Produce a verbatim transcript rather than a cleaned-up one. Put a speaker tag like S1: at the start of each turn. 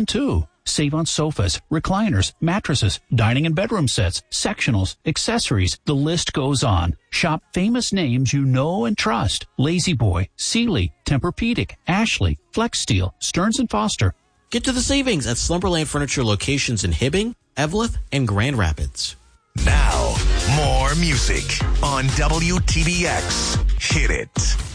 S1: can too. Save on sofas, recliners, mattresses, dining and bedroom sets, sectionals, accessories. The list goes on. Shop famous names you know and trust. La-Z-Boy, Sealy, Tempur-Pedic, Ashley, Flex Steel, Stearns and Foster.
S2: Get to the savings at Slumberland Furniture locations in Hibbing, Eveleth, and Grand Rapids.
S3: Now, more music on W T B X. Hit it.